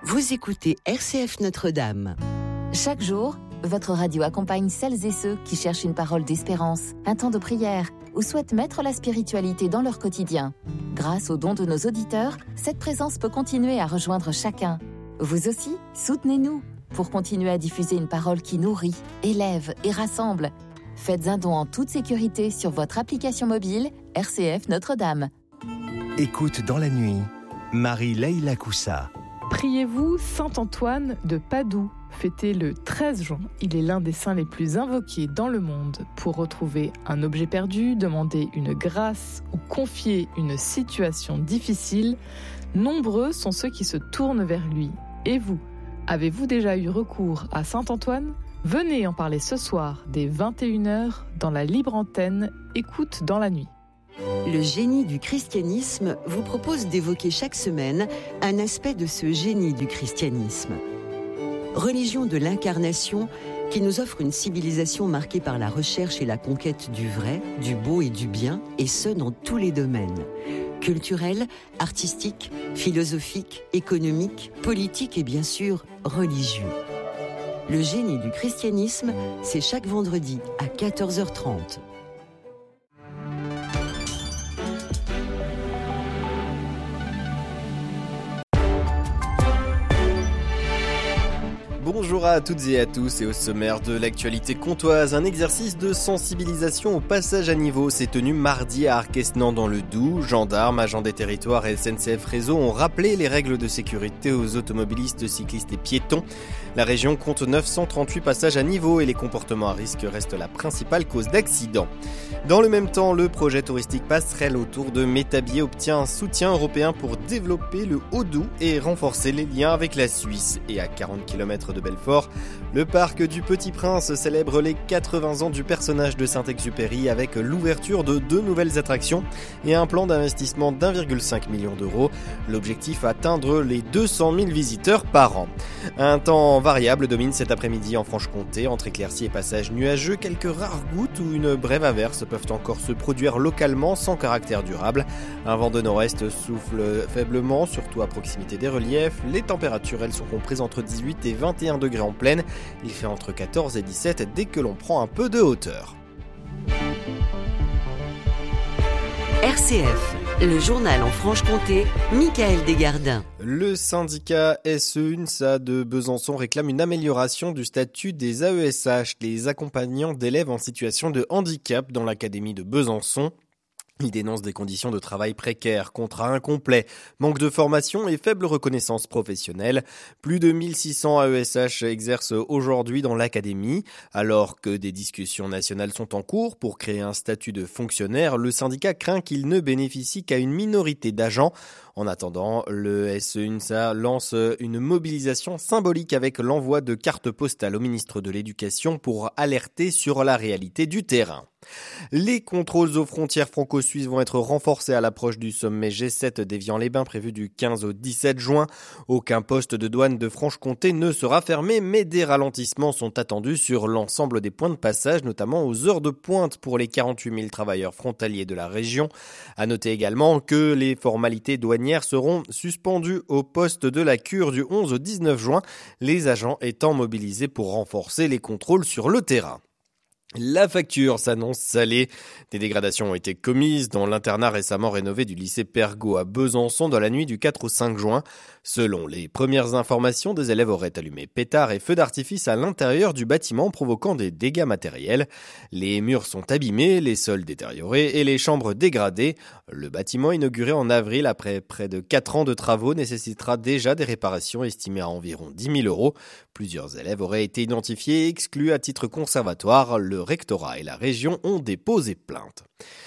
Vous écoutez RCF Notre-Dame. Chaque jour, votre radio accompagne celles et ceux qui cherchent une parole d'espérance, un temps de prière ou souhaitent mettre la spiritualité dans leur quotidien. Grâce aux dons de nos auditeurs, cette présence peut continuer à rejoindre chacun. Vous aussi, soutenez-nous pour continuer à diffuser une parole qui nourrit, élève et rassemble. Faites un don en toute sécurité sur votre application mobile RCF Notre-Dame. Écoute dans la nuit, Marie-Leila Coussa. Priez-vous Saint Antoine de Padoue, fêté le 13 juin. Il est l'un des saints les plus invoqués dans le monde pour retrouver un objet perdu, demander une grâce ou confier une situation difficile. Nombreux sont ceux qui se tournent vers lui. Et vous, avez-vous déjà eu recours à Saint Antoine ? Venez en parler ce soir dès 21h dans la libre antenne Écoute dans la nuit. Le génie du christianisme vous propose d'évoquer chaque semaine un aspect de ce génie du christianisme. Religion de l'incarnation qui nous offre une civilisation marquée par la recherche et la conquête du vrai, du beau et du bien, et ce dans tous les domaines. Culturel, artistique, philosophique, économique, politique et bien sûr religieux. Le génie du christianisme, c'est chaque vendredi à 14h30. Bonjour à toutes et à tous, et au sommaire de l'actualité comtoise, un exercice de sensibilisation au passage à niveau s'est tenu mardi à Arquesnan dans le Doubs. Gendarmes, agents des territoires et SNCF Réseau ont rappelé les règles de sécurité aux automobilistes, cyclistes et piétons. La région compte 938 passages à niveau et les comportements à risque restent la principale cause d'accident. Dans le même temps, le projet touristique passerelle autour de Métabier obtient un soutien européen pour développer le Haut-Doubs et renforcer les liens avec la Suisse. Et à 40 km de Belfort, le parc du Petit Prince célèbre les 80 ans du personnage de Saint-Exupéry avec l'ouverture de 2 nouvelles attractions et un plan d'investissement d'1,5 million d'euros. L'objectif, atteindre les 200 000 visiteurs par an. Un temps variable domine cet après-midi en Franche-Comté, entre éclaircies et passages nuageux, quelques rares gouttes ou une brève averse peuvent encore se produire localement sans caractère durable. Un vent de nord-est souffle faiblement, surtout à proximité des reliefs. Les températures, elles, sont comprises entre 18 et 21 degrés en plaine. Il fait entre 14 et 17 dès que l'on prend un peu de hauteur. RCF, le journal en Franche-Comté, Michael Desgardins. Le syndicat SE-UNSA de Besançon réclame une amélioration du statut des AESH, les accompagnants d'élèves en situation de handicap dans l'académie de Besançon. Il dénonce des conditions de travail précaires, contrats incomplets, manque de formation et faible reconnaissance professionnelle. Plus de 1600 AESH exercent aujourd'hui dans l'académie. Alors que des discussions nationales sont en cours pour créer un statut de fonctionnaire, le syndicat craint qu'il ne bénéficie qu'à une minorité d'agents. En attendant, le SE-UNSA lance une mobilisation symbolique avec l'envoi de cartes postales au ministre de l'Éducation pour alerter sur la réalité du terrain. Les contrôles aux frontières franco-suisses vont être renforcés à l'approche du sommet G7 d'Évian-les-Bains prévu du 15 au 17 juin. Aucun poste de douane de Franche-Comté ne sera fermé, mais des ralentissements sont attendus sur l'ensemble des points de passage, notamment aux heures de pointe pour les 48 000 travailleurs frontaliers de la région. À noter également que les formalités douanières seront suspendues au poste de la Cure du 11 au 19 juin, les agents étant mobilisés pour renforcer les contrôles sur le terrain. La facture s'annonce salée. Des dégradations ont été commises dans l'internat récemment rénové du lycée Pergaud à Besançon dans la nuit du 4 au 5 juin. Selon les premières informations, des élèves auraient allumé pétards et feux d'artifice à l'intérieur du bâtiment provoquant des dégâts matériels. Les murs sont abîmés, les sols détériorés et les chambres dégradées. Le bâtiment inauguré en avril après près de 4 ans de travaux nécessitera déjà des réparations estimées à environ 10 000 euros. Plusieurs élèves auraient été identifiés et exclus à titre conservatoire. Le rectorat et la région ont déposé plainte.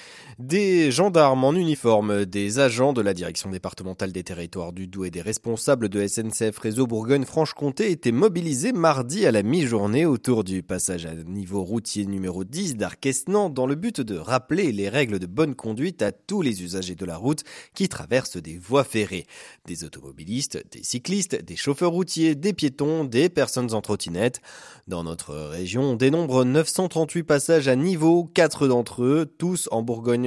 Des gendarmes en uniforme, des agents de la direction départementale des territoires du Doubs et des responsables de SNCF Réseau Bourgogne-Franche-Comté étaient mobilisés mardi à la mi-journée autour du passage à niveau routier numéro 10 d'Arquesnan dans le but de rappeler les règles de bonne conduite à tous les usagers de la route qui traversent des voies ferrées. Des automobilistes, des cyclistes, des chauffeurs routiers, des piétons, des personnes en trottinette. Dans notre région, on dénombre 938 passages à niveau, 4 d'entre eux, tous en Bourgogne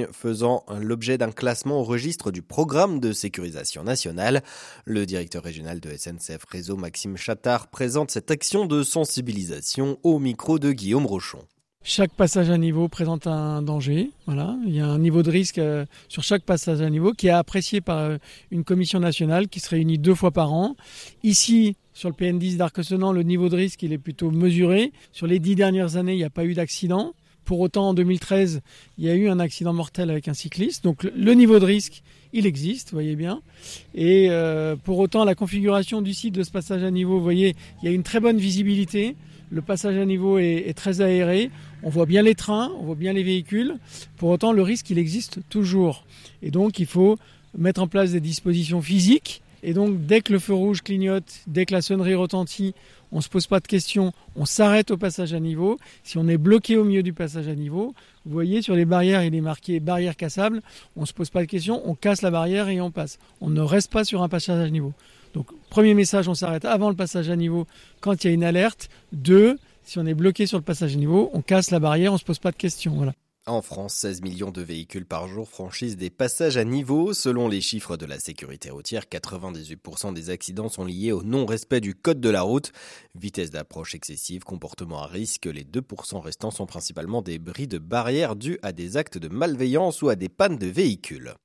Bretagne faisant l'objet d'un classement au registre du programme de sécurisation nationale. Le directeur régional de SNCF Réseau, Maxime Chattard, présente cette action de sensibilisation au micro de Guillaume Rochon. Chaque passage à niveau présente un danger. Voilà. Il y a un niveau de risque sur chaque passage à niveau qui est apprécié par une commission nationale qui se réunit 2 fois par an. Ici, sur le PN10 d'Arc-Senan, le niveau de risque il est plutôt mesuré. Sur les 10 dernières années, il n'y a pas eu d'accident. Pour autant, en 2013, il y a eu un accident mortel avec un cycliste. Donc le niveau de risque, il existe, vous voyez bien. Et pour autant, la configuration du site de ce passage à niveau, vous voyez, il y a une très bonne visibilité. Le passage à niveau est très aéré. On voit bien les trains, on voit bien les véhicules. Pour autant, le risque, il existe toujours. Et donc, il faut mettre en place des dispositions physiques. Et donc, dès que le feu rouge clignote, dès que la sonnerie retentit, on ne se pose pas de questions, on s'arrête au passage à niveau. Si on est bloqué au milieu du passage à niveau, vous voyez sur les barrières, il est marqué barrière cassable. On ne se pose pas de questions, on casse la barrière et on passe. On ne reste pas sur un passage à niveau. Donc, premier message, on s'arrête avant le passage à niveau quand il y a une alerte. 2, si on est bloqué sur le passage à niveau, on casse la barrière, on ne se pose pas de questions. Voilà. En France, 16 millions de véhicules par jour franchissent des passages à niveau. Selon les chiffres de la sécurité routière, 98% des accidents sont liés au non-respect du code de la route. Vitesse d'approche excessive, comportement à risque, les 2% restants sont principalement des bris de barrières dus à des actes de malveillance ou à des pannes de véhicules.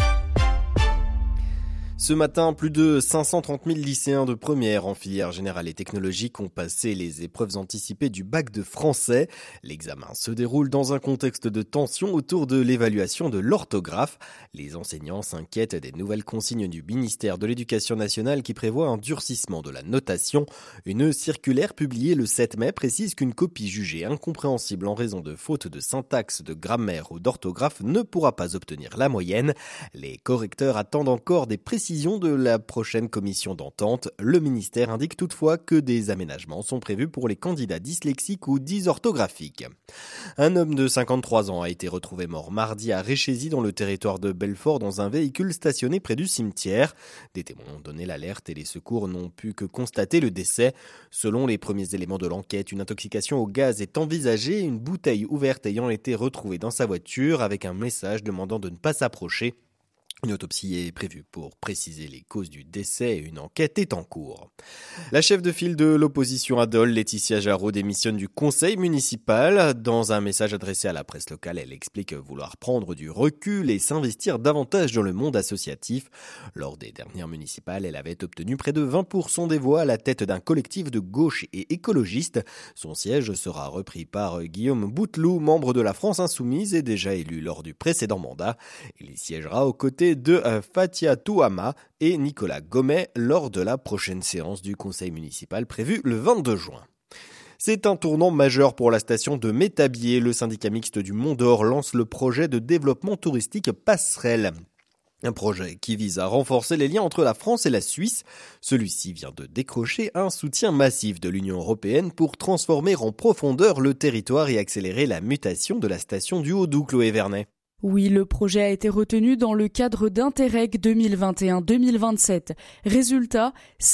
Ce matin, plus de 530 000 lycéens de première en filière générale et technologique ont passé les épreuves anticipées du bac de français. L'examen se déroule dans un contexte de tension autour de l'évaluation de l'orthographe. Les enseignants s'inquiètent des nouvelles consignes du ministère de l'Éducation nationale qui prévoit un durcissement de la notation. Une circulaire publiée le 7 mai précise qu'une copie jugée incompréhensible en raison de fautes de syntaxe, de grammaire ou d'orthographe ne pourra pas obtenir la moyenne. Les correcteurs attendent encore des précisions de la prochaine commission d'entente. Le ministère indique toutefois que des aménagements sont prévus pour les candidats dyslexiques ou dysorthographiques. Un homme de 53 ans a été retrouvé mort mardi à Réchézy dans le territoire de Belfort dans un véhicule stationné près du cimetière. Des témoins ont donné l'alerte et les secours n'ont pu que constater le décès. Selon les premiers éléments de l'enquête, une intoxication au gaz est envisagée, une bouteille ouverte ayant été retrouvée dans sa voiture avec un message demandant de ne pas s'approcher. Une autopsie est prévue pour préciser les causes du décès et une enquête est en cours. La chef de file de l'opposition à Dole, Laetitia Jarraud, démissionne du conseil municipal. Dans un message adressé à la presse locale, elle explique vouloir prendre du recul et s'investir davantage dans le monde associatif. Lors des dernières municipales, elle avait obtenu près de 20% des voix à la tête d'un collectif de gauche et écologiste. Son siège sera repris par Guillaume Bouteloup, membre de la France Insoumise et déjà élu lors du précédent mandat. Il y siégera aux côtés de Fatia Touama et Nicolas Gomet lors de la prochaine séance du conseil municipal prévue le 22 juin. C'est un tournant majeur pour la station de Métabier. Le syndicat mixte du Mont d'Or lance le projet de développement touristique Passerelle. Un projet qui vise à renforcer les liens entre la France et la Suisse. Celui-ci vient de décrocher un soutien massif de l'Union européenne pour transformer en profondeur le territoire et accélérer la mutation de la station du Haut-Doubs, Chloé Vernet. Oui, le projet a été retenu dans le cadre d'Interreg 2021-2027. Résultat,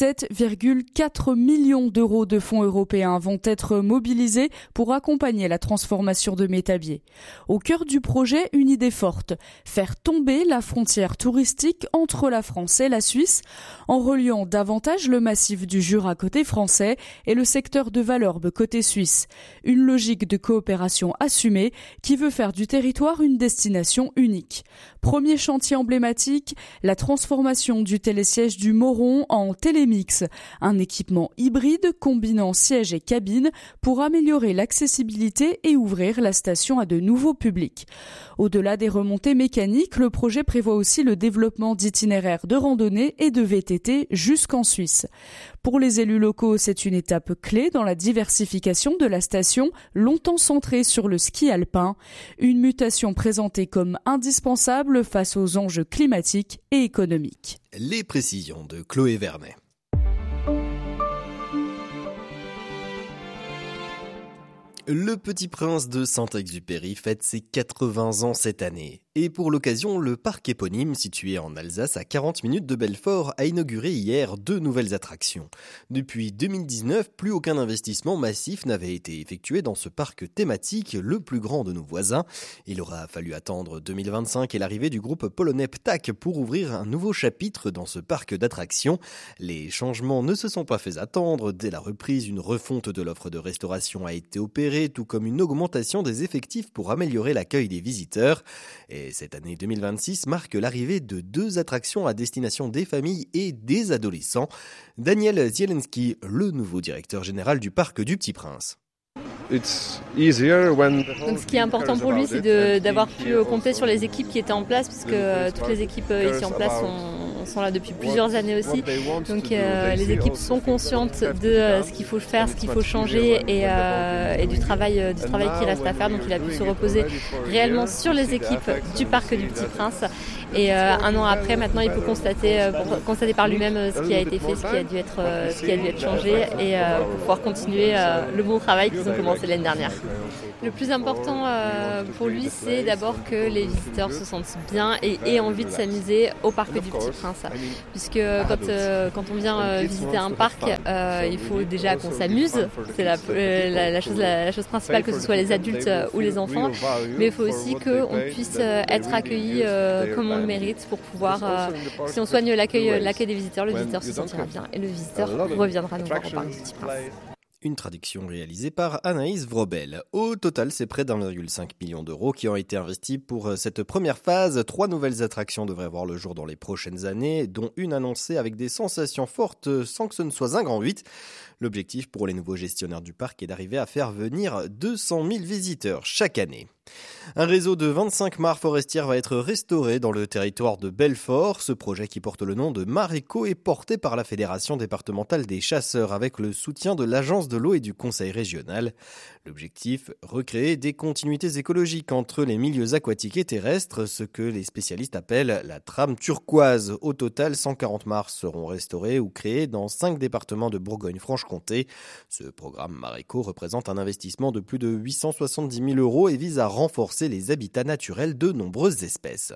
7,4 millions d'euros de fonds européens vont être mobilisés pour accompagner la transformation de Métabier. Au cœur du projet, une idée forte, faire tomber la frontière touristique entre la France et la Suisse en reliant davantage le massif du Jura côté français et le secteur de Valorbe côté suisse. Une logique de coopération assumée qui veut faire du territoire une destination unique. Premier chantier emblématique, la transformation du télésiège du Moron en télémix, un équipement hybride combinant siège et cabine pour améliorer l'accessibilité et ouvrir la station à de nouveaux publics. Au-delà des remontées mécaniques, le projet prévoit aussi le développement d'itinéraires de randonnée et de VTT jusqu'en Suisse. Pour les élus locaux, c'est une étape clé dans la diversification de la station, longtemps centrée sur le ski alpin. Une mutation présentée comme indispensable face aux enjeux climatiques et économiques. Les précisions de Chloé Vernet. Le Petit Prince de Saint-Exupéry fête ses 80 ans cette année. Et pour l'occasion, le parc éponyme, situé en Alsace à 40 minutes de Belfort, a inauguré hier 2 nouvelles attractions. Depuis 2019, plus aucun investissement massif n'avait été effectué dans ce parc thématique, le plus grand de nos voisins. Il aura fallu attendre 2025 et l'arrivée du groupe polonais PTAK pour ouvrir un nouveau chapitre dans ce parc d'attractions. Les changements ne se sont pas fait attendre. Dès la reprise, une refonte de l'offre de restauration a été opérée, tout comme une augmentation des effectifs pour améliorer l'accueil des visiteurs. Et cette année 2026 marque l'arrivée de 2 attractions à destination des familles et des adolescents. Daniel Zielinski, le nouveau directeur général du parc du Petit Prince. Donc ce qui est important pour lui, c'est d'avoir pu compter sur les équipes qui étaient en place, puisque toutes les équipes ici en place sont là depuis plusieurs années aussi. Donc les équipes sont conscientes de ce qu'il faut faire, ce qu'il faut changer et du travail qui reste à faire. Donc il a pu se reposer réellement sur les équipes du parc du Petit Prince. Et un an après, maintenant, il peut constater par lui-même ce qui a été fait, ce qui a dû être changé, et pour pouvoir continuer le bon travail qu'ils ont commencé l'année dernière. Le plus important pour lui, c'est d'abord que les visiteurs se sentent bien et aient envie de s'amuser au parc du Petit Prince. Puisque quand on vient visiter un parc, il faut déjà qu'on s'amuse. C'est la chose principale, que ce soit les adultes ou les enfants. Mais il faut aussi qu'on puisse être accueillis comme on le mérite pour pouvoir, si on soigne l'accueil des visiteurs, le visiteur se sentira bien et le visiteur reviendra nous voir au parc du Petit Prince. Une traduction réalisée par Anaïs Vrobel. Au total, c'est près d'1,5 million d'euros qui ont été investis pour cette première phase. 3 nouvelles attractions devraient voir le jour dans les prochaines années, dont une annoncée avec des sensations fortes sans que ce ne soit un grand 8. L'objectif pour les nouveaux gestionnaires du parc est d'arriver à faire venir 200 000 visiteurs chaque année. Un réseau de 25 mares forestières va être restauré dans le territoire de Belfort. Ce projet, qui porte le nom de Maréco, est porté par la Fédération départementale des chasseurs avec le soutien de l'Agence de l'eau et du Conseil régional. L'objectif, recréer des continuités écologiques entre les milieux aquatiques et terrestres, ce que les spécialistes appellent la trame turquoise. Au total, 140 mares seront restaurées ou créées dans 5 départements de Bourgogne-Franche-Comté. Ce programme Maréco représente un investissement de plus de 870 000 euros et vise à renforcer les habitats naturels de nombreuses espèces.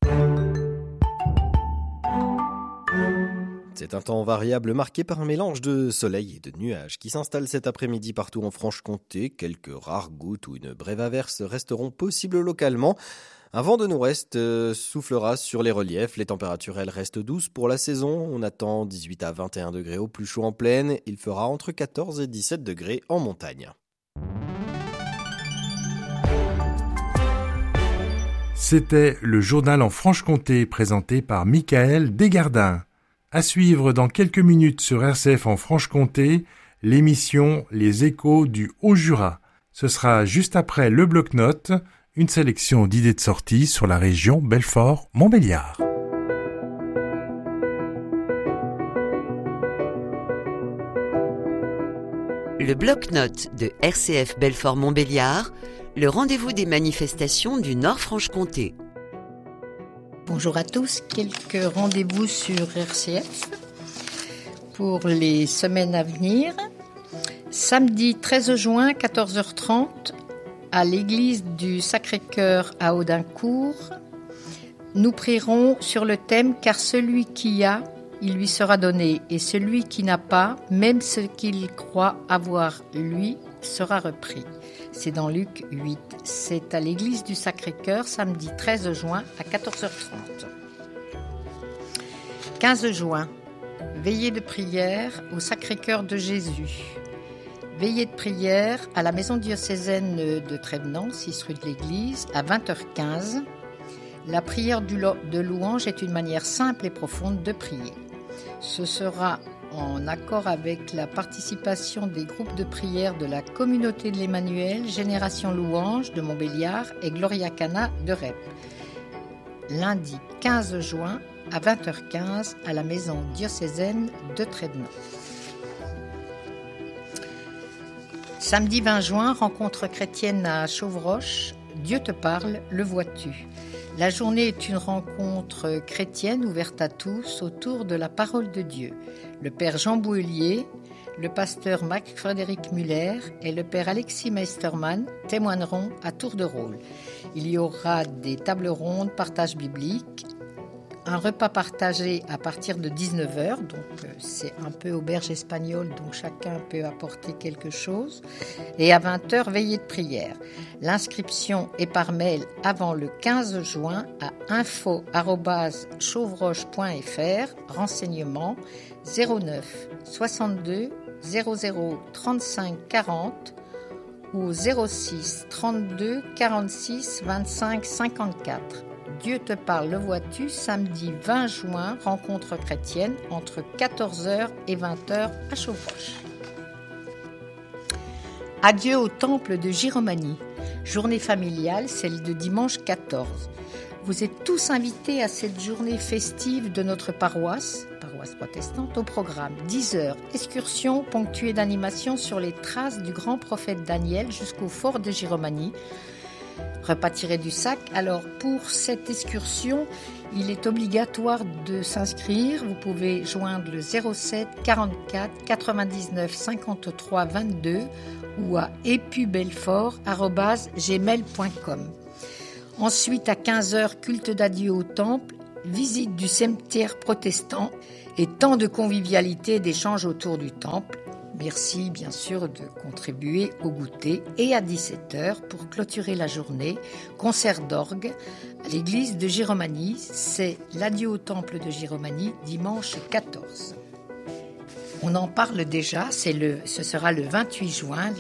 C'est un temps variable marqué par un mélange de soleil et de nuages qui s'installe cet après-midi partout en Franche-Comté. Quelques rares gouttes ou une brève averse resteront possibles localement. Un vent de nord-est soufflera sur les reliefs. Les températures, elles, restent douces pour la saison. On attend 18 à 21 degrés au plus chaud en plaine. Il fera entre 14 et 17 degrés en montagne. C'était le journal en Franche-Comté présenté par Michael Desgardins. À suivre dans quelques minutes sur RCF en Franche-Comté, l'émission Les Échos du Haut-Jura. Ce sera juste après le bloc-notes, une sélection d'idées de sortie sur la région Belfort-Montbéliard. Le bloc-notes de RCF Belfort-Montbéliard, le rendez-vous des manifestations du Nord-Franche-Comté. Bonjour à tous, quelques rendez-vous sur RCF pour les semaines à venir. Samedi 13 juin, 14h30, à l'église du Sacré-Cœur à Audincourt, nous prierons sur le thème « Car celui qui a, il lui sera donné, et celui qui n'a pas, même ce qu'il croit avoir, lui, sera repris ». C'est dans Luc 8. C'est à l'église du Sacré-Cœur, samedi 13 juin à 14h30. 15 juin, veillée de prière au Sacré-Cœur de Jésus. Veillée de prière à la maison diocésaine de Trévenans, 6 rue de l'Église, à 20h15. La prière de louange est une manière simple et profonde de prier. Ce sera en accord avec la participation des groupes de prière de la communauté de l'Emmanuel, Génération Louange de Montbéliard et Gloria Cana de Rep. Lundi 15 juin à 20h15 à la maison diocésaine de Trévenans. Samedi 20 juin, rencontre chrétienne à Chauvroche. Dieu te parle, le vois-tu. La journée est une rencontre chrétienne ouverte à tous autour de la parole de Dieu. Le père Jean Bouhelier, le pasteur Marc-Frédéric Muller et le père Alexis Meistermann témoigneront à tour de rôle. Il y aura des tables rondes, partage biblique, un repas partagé à partir de 19h, donc c'est un peu auberge espagnole, donc chacun peut apporter quelque chose. Et à 20h, veillée de prière. L'inscription est par mail avant le 15 juin à info@chauvroche.fr. Renseignements 09 62 00 35 40 ou 06 32 46 25 54. Dieu te parle, le vois-tu, samedi 20 juin, rencontre chrétienne entre 14h et 20h à Chauvroche. Adieu au temple de Giromagny. Journée familiale, celle de dimanche 14. Vous êtes tous invités à cette journée festive de notre paroisse protestante, au programme 10h, excursion ponctuée d'animations sur les traces du grand prophète Daniel jusqu'au fort de Giromagny. Repas tiré du sac. Alors pour cette excursion, il est obligatoire de s'inscrire. Vous pouvez joindre le 07 44 99 53 22 ou à epubelfort@gmail.com. Ensuite à 15h, culte d'adieu au temple, visite du cimetière protestant et temps de convivialité et d'échange autour du temple. Merci bien sûr de contribuer au goûter. Et à 17h, pour clôturer la journée, concert d'orgue à l'église de Giromagny. C'est l'adieu au temple de Giromagny, dimanche 14. On en parle déjà, ce sera le 28 juin,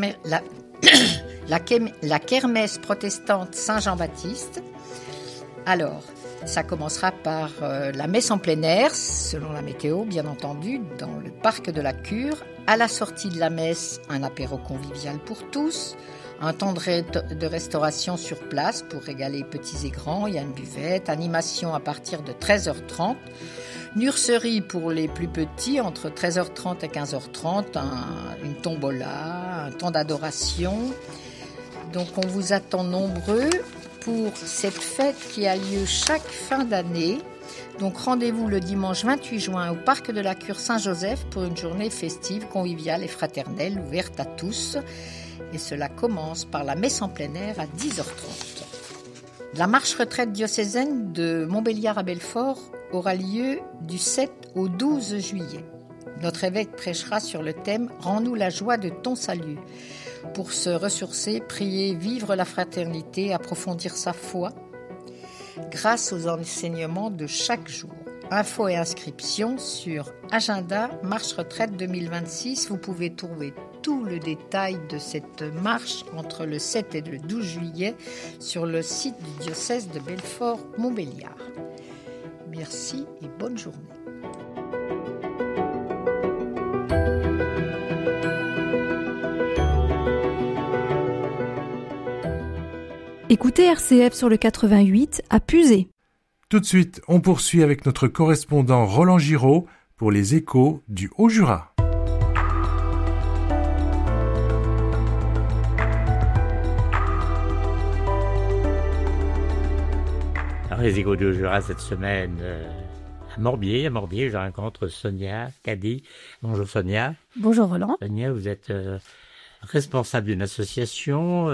la kermesse protestante Saint-Jean-Baptiste. Alors, ça commencera par la messe en plein air, selon la météo, bien entendu, dans le parc de la Cure. À la sortie de la messe, un apéro convivial pour tous, un temps de restauration sur place pour régaler petits et grands. Il y a une buvette, animation à partir de 13h30, nurserie pour les plus petits entre 13h30 et 15h30, une tombola, un temps d'adoration. Donc on vous attend nombreux pour cette fête qui a lieu chaque fin d'année. Donc rendez-vous le dimanche 28 juin au parc de la Cure Saint-Joseph pour une journée festive, conviviale et fraternelle ouverte à tous. Et cela commence par la messe en plein air à 10h30. La marche retraite diocésaine de Montbéliard à Belfort aura lieu du 7 au 12 juillet. Notre évêque prêchera sur le thème « Rends-nous la joie de ton salut ». Pour se ressourcer, prier, vivre la fraternité, approfondir sa foi grâce aux enseignements de chaque jour. Infos et inscriptions sur Agenda Marche Retraite 2026. Vous pouvez trouver tout le détail de cette marche entre le 7 et le 12 juillet sur le site du diocèse de Belfort-Montbéliard. Merci et bonne journée. Écoutez RCF sur le 88 à Puzé. Tout de suite, on poursuit avec notre correspondant Roland Giraud pour les échos du Haut-Jura. Alors, les échos du Haut-Jura cette semaine à Morbier, je rencontre Sonia Cady. Bonjour Sonia. Bonjour Roland. Sonia, vous êtes responsable d'une association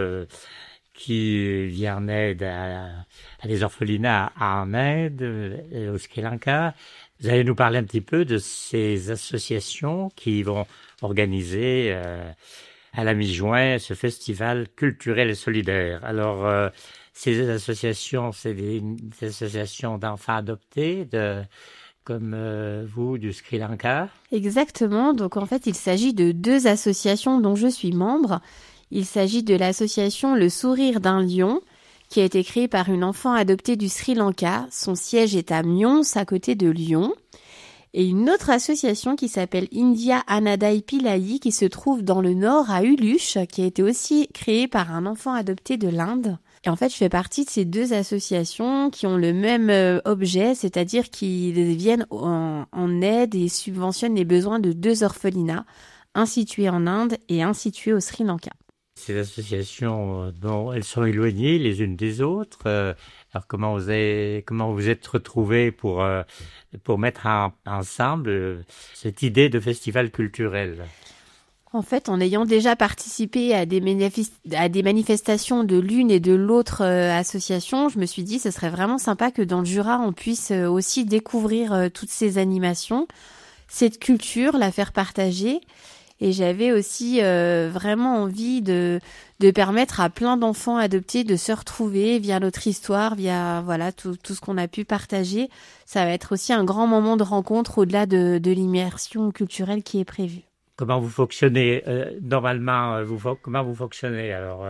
qui vient en aide à des orphelinats en Inde, au Sri Lanka. Vous allez nous parler un petit peu de ces associations qui vont organiser à la mi-juin ce festival culturel et solidaire. Alors, ces associations, c'est des associations d'enfants adoptés, comme vous, du Sri Lanka. Exactement. Donc, en fait, il s'agit de 2 associations dont je suis membre. Il s'agit de l'association Le Sourire d'un Lion, qui a été créée par une enfant adoptée du Sri Lanka. Son siège est à Myons, à côté de Lyon. Et une autre association qui s'appelle India Anadai Pillai, qui se trouve dans le nord, à Uluche, qui a été aussi créée par un enfant adopté de l'Inde. Et en fait, je fais partie de ces 2 associations qui ont le même objet, c'est-à-dire qu'ils viennent en aide et subventionnent les besoins de 2 orphelinats, un situé en Inde et un situé au Sri Lanka. Ces associations, elles sont éloignées les unes des autres. Alors comment vous êtes retrouvés pour mettre ensemble cette idée de festival culturel? En fait, en ayant déjà participé à des manifestations de l'une et de l'autre association, je me suis dit ce serait vraiment sympa que dans le Jura, on puisse aussi découvrir toutes ces animations, cette culture, la faire partager. Et j'avais aussi vraiment envie de permettre à plein d'enfants adoptés de se retrouver via notre histoire, via voilà tout ce qu'on a pu partager. Ça va être aussi un grand moment de rencontre au-delà de l'immersion culturelle qui est prévue. Comment vous fonctionnez normalement comment vous fonctionnez alors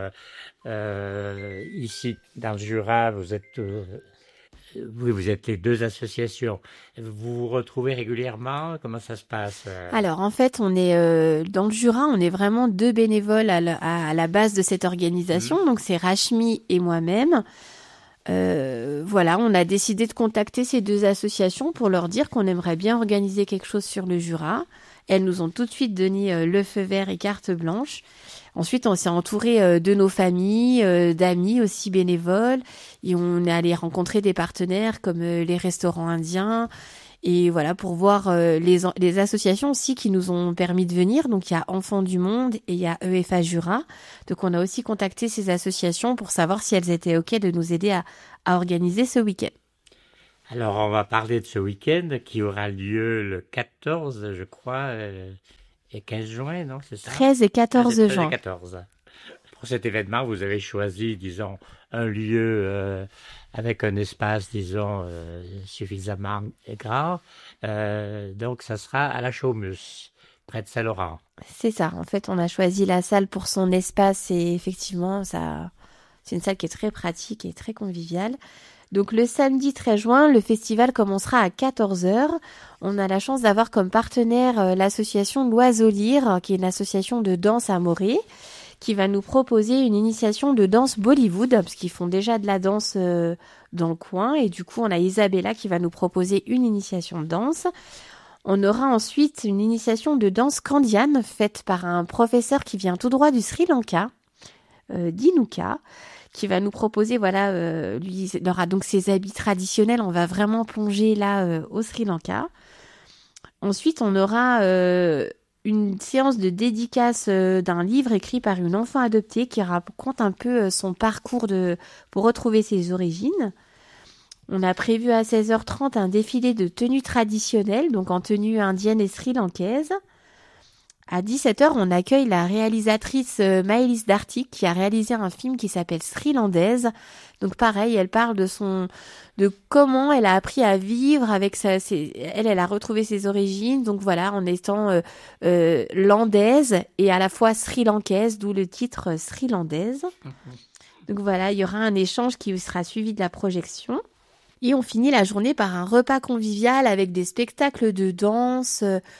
ici dans le Jura, vous êtes les deux associations. Vous vous retrouvez régulièrement? Comment ça se passe? Alors en fait, on est dans le Jura, on est vraiment deux bénévoles à la base de cette organisation. Donc c'est Rachmi et moi-même. Voilà, on a décidé de contacter ces deux associations pour leur dire qu'on aimerait bien organiser quelque chose sur le Jura. Elles nous ont tout de suite donné le feu vert et carte blanche. Ensuite, on s'est entouré de nos familles, d'amis aussi bénévoles. Et on est allé rencontrer des partenaires comme les restaurants indiens. Et voilà, pour voir les associations aussi qui nous ont permis de venir. Donc, il y a Enfants du Monde et il y a EFA Jura. Donc, on a aussi contacté ces associations pour savoir si elles étaient OK de nous aider à organiser ce week-end. Alors, on va parler de ce week-end qui aura lieu le 14, je crois, et 15 juin, non? C'est ça? 13 et 14 juin. 14. Pour cet événement, vous avez choisi, disons, un lieu avec un espace, disons, suffisamment grand. Donc, ça sera à la Chaumus, près de Saint-Laurent. C'est ça. En fait, on a choisi la salle pour son espace et effectivement, c'est une salle qui est très pratique et très conviviale. Donc le samedi 13 juin, le festival commencera à 14h. On a la chance d'avoir comme partenaire l'association L'Oiseau Lyre, qui est une association de danse à Morée, qui va nous proposer une initiation de danse Bollywood, parce qu'ils font déjà de la danse dans le coin. Et du coup, on a Isabella qui va nous proposer une initiation de danse. On aura ensuite une initiation de danse Kandian, faite par un professeur qui vient tout droit du Sri Lanka, Dinuka, qui va nous proposer, voilà, lui, il aura donc ses habits traditionnels. On va vraiment plonger là au Sri Lanka. Ensuite, on aura une séance de dédicace d'un livre écrit par une enfant adoptée qui raconte un peu son parcours pour retrouver ses origines. On a prévu à 16h30 un défilé de tenues traditionnelles, donc en tenue indienne et sri-lankaise. À 17h, on accueille la réalisatrice Maëlys Darty qui a réalisé un film qui s'appelle Srilandaise. Donc pareil, elle parle de comment elle a appris à vivre avec elle a retrouvé ses origines. Donc voilà, en étant landaise et à la fois sri-lankaise, d'où le titre Srilandaise. Donc voilà, il y aura un échange qui sera suivi de la projection. Et on finit la journée par un repas convivial avec des spectacles de danse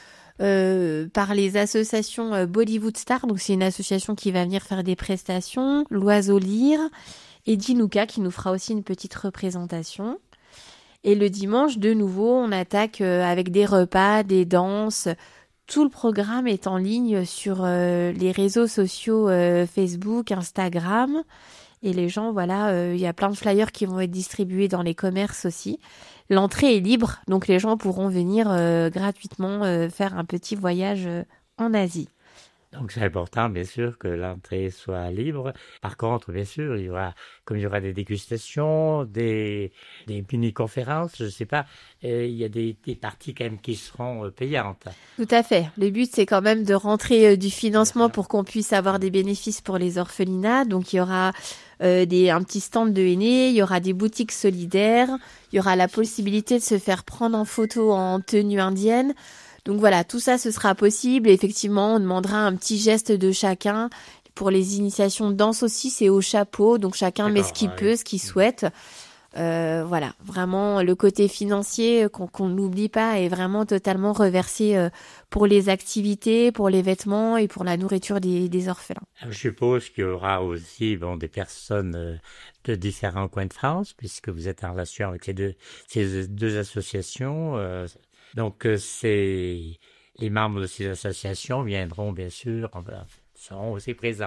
par les associations Bollywood Star. Donc c'est une association qui va venir faire des prestations, L'Oiseau Lyre et Dinuka qui nous fera aussi une petite représentation. Et le dimanche, de nouveau, on attaque avec des repas, des danses. Tout le programme est en ligne sur les réseaux sociaux Facebook, Instagram. Et les gens, voilà, il y a plein de flyers qui vont être distribués dans les commerces aussi. L'entrée est libre, donc les gens pourront venir gratuitement faire un petit voyage en Asie. Donc c'est important, bien sûr, que l'entrée soit libre. Par contre, bien sûr, il y aura des dégustations, des mini-conférences, je ne sais pas, il y a des parties quand même qui seront payantes. Tout à fait. Le but, c'est quand même de rentrer du financement pour qu'on puisse avoir des bénéfices pour les orphelinats. Donc il y aura un petit stand de henné, il y aura des boutiques solidaires, il y aura la possibilité de se faire prendre en photo en tenue indienne. Donc voilà, tout ça, ce sera possible. Et effectivement, on demandera un petit geste de chacun. Pour les initiations de danse aussi, c'est au chapeau. Donc chacun met ce qu'il peut, ce qu'il souhaite. Voilà, vraiment, le côté financier qu'on n'oublie pas est vraiment totalement reversé pour les activités, pour les vêtements et pour la nourriture des orphelins. Je suppose qu'il y aura aussi des personnes de différents coins de France, puisque vous êtes en relation avec ces deux associations. Donc, les membres de ces associations viendront, bien sûr, seront aussi présents.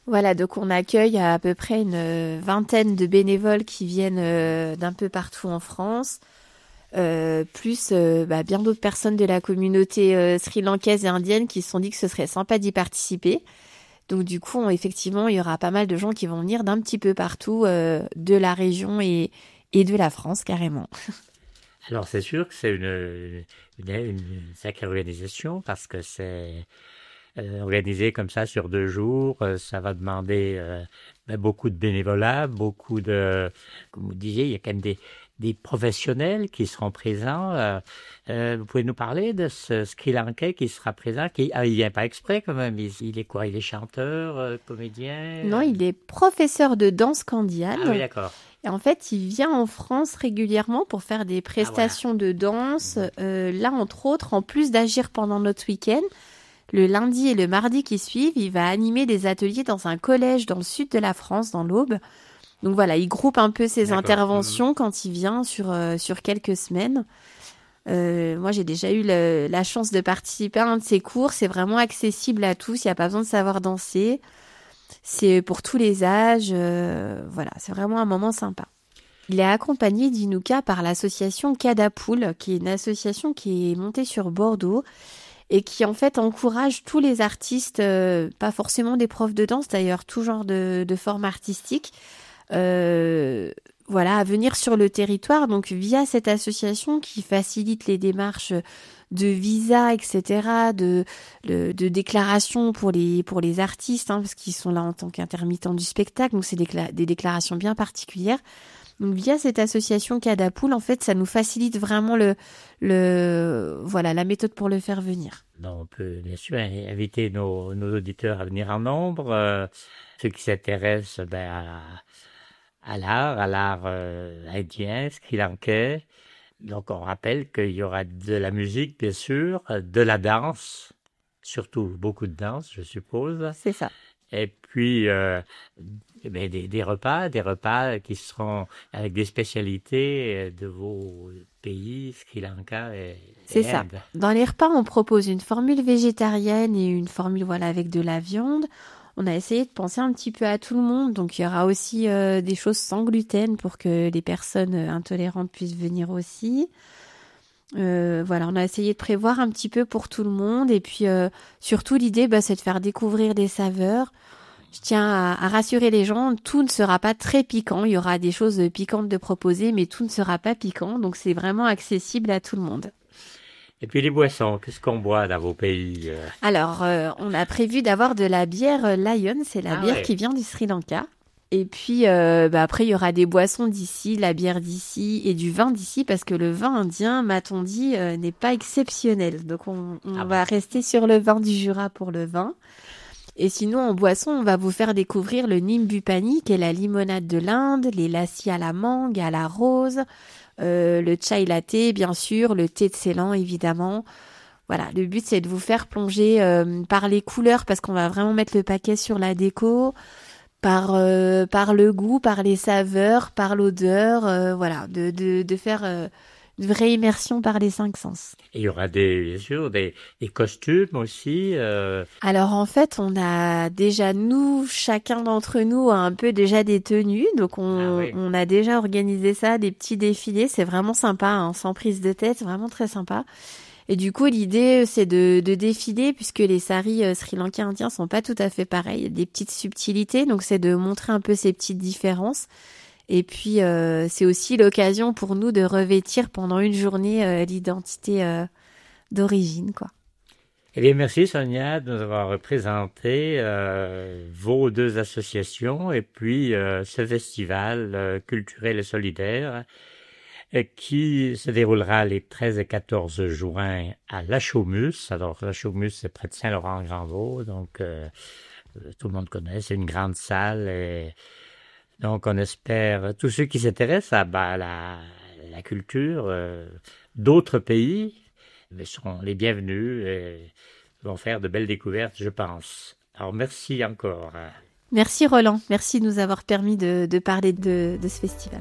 Voilà, donc on accueille à peu près une vingtaine de bénévoles qui viennent d'un peu partout en France, plus bien d'autres personnes de la communauté sri-lankaise et indienne qui se sont dit que ce serait sympa d'y participer. Donc du coup, effectivement, il y aura pas mal de gens qui vont venir d'un petit peu partout de la région et de la France carrément. Alors c'est sûr que c'est une sacrée organisation parce que c'est organisé comme ça sur 2 jours. Ça va demander beaucoup de bénévolat, beaucoup de, comme vous disiez, il y a quand même des professionnels qui seront présents. Vous pouvez nous parler de ce Sri Lankais qui sera présent, il vient pas exprès quand même, il est quoi? Il est chanteur, comédien? Non, il est professeur de danse candiane. Ah oui, d'accord. Et en fait, il vient en France régulièrement pour faire des prestations de danse. Là, entre autres, en plus d'agir pendant notre week-end, le lundi et le mardi qui suivent, il va animer des ateliers dans un collège dans le sud de la France, dans l'Aube. Donc voilà, il groupe un peu ses interventions quand il vient sur quelques semaines. Moi, j'ai déjà eu la chance de participer à un de ses cours. C'est vraiment accessible à tous. Il n'y a pas besoin de savoir danser. C'est pour tous les âges. Voilà, c'est vraiment un moment sympa. Il est accompagné d'Inouka par l'association Cadapoul, qui est une association qui est montée sur Bordeaux et qui en fait encourage tous les artistes, pas forcément des profs de danse d'ailleurs, tout genre de formes artistiques, à venir sur le territoire. Donc via cette association qui facilite les démarches de visa, etc., de déclaration pour les artistes, parce qu'ils sont là en tant qu'intermittents du spectacle. Donc c'est des déclarations bien particulières. Donc via cette association Cadapoul, en fait, ça nous facilite vraiment la méthode pour le faire venir. Donc, on peut bien sûr inviter nos auditeurs à venir en nombre, ceux qui s'intéressent à l'art indien, sri-lankais. Donc on rappelle qu'il y aura de la musique, bien sûr, de la danse, surtout beaucoup de danse, je suppose. C'est ça. Et puis des repas qui seront avec des spécialités de vos pays, Sri Lanka et C'est ça. Inde. Dans les repas, on propose une formule végétarienne et une formule avec de la viande. On a essayé de penser un petit peu à tout le monde, donc il y aura aussi des choses sans gluten pour que les personnes intolérantes puissent venir aussi. On a essayé de prévoir un petit peu pour tout le monde, et puis surtout l'idée, c'est de faire découvrir des saveurs. Je tiens à rassurer les gens, tout ne sera pas très piquant, il y aura des choses piquantes de proposer, mais tout ne sera pas piquant, donc c'est vraiment accessible à tout le monde. Et puis les boissons, qu'est-ce qu'on boit dans vos pays? Alors, on a prévu d'avoir de la bière Lion, c'est la bière qui vient du Sri Lanka. Et puis, après, il y aura des boissons d'ici, la bière d'ici et du vin d'ici, parce que le vin indien, m'a-t-on dit, n'est pas exceptionnel. Donc, on va rester sur le vin du Jura pour le vin. Et sinon, en boisson, on va vous faire découvrir le Nimbu Pani, qui est la limonade de l'Inde, les lassis à la mangue, à la rose, le chai latte, bien sûr, le thé de Ceylan, évidemment. Voilà, le but, c'est de vous faire plonger par les couleurs, parce qu'on va vraiment mettre le paquet sur la déco, par le goût, par les saveurs, par l'odeur, de faire une vraie immersion par les 5 sens. Et il y aura bien sûr des costumes aussi. Alors en fait, on a déjà, chacun d'entre nous a un peu déjà des tenues, donc on a déjà organisé ça, des petits défilés, c'est vraiment sympa, sans prise de tête, vraiment très sympa. Et du coup, l'idée, c'est de défiler, puisque les saris sri-lankais indiens sont pas tout à fait pareils, il y a des petites subtilités, donc c'est de montrer un peu ces petites différences. Et puis, c'est aussi l'occasion pour nous de revêtir pendant une journée l'identité d'origine, quoi. Eh bien, merci Sonia de nous avoir présenté vos 2 associations et puis ce festival culturel et solidaire qui se déroulera les 13 et 14 juin à La Chaumus. Alors, La Chaumus, c'est près de Saint-Laurent-Grandvaux, donc tout le monde connaît, c'est une grande salle. Et donc, on espère, tous ceux qui s'intéressent à la culture d'autres pays seront les bienvenus et vont faire de belles découvertes, je pense. Alors, merci encore. Merci Roland, merci de nous avoir permis de parler de ce festival.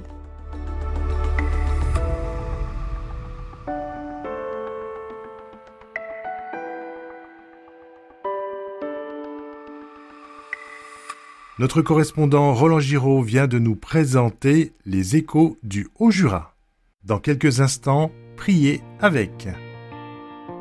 Notre correspondant Roland Giraud vient de nous présenter les échos du Haut-Jura. Dans quelques instants, priez avec.